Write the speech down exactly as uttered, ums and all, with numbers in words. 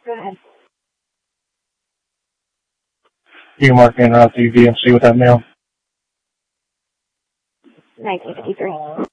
Go ahead. You can mark me en route to V M C with that mail. nineteen fifty-three.